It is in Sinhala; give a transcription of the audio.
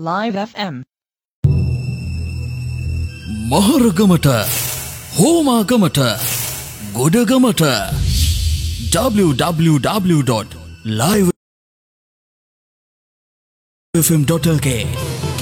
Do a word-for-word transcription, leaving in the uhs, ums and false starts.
Live F M. මහරගමට හෝමාගමට ගොඩගමට w w w dot live f m dot l k